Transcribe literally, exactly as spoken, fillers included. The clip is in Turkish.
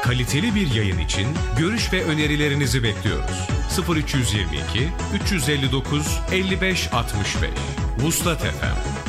Kaliteli bir yayın için görüş ve önerilerinizi bekliyoruz. sıfır üç yüz yirmi iki üç yüz elli dokuz elli beş altmış beş Vuslat F M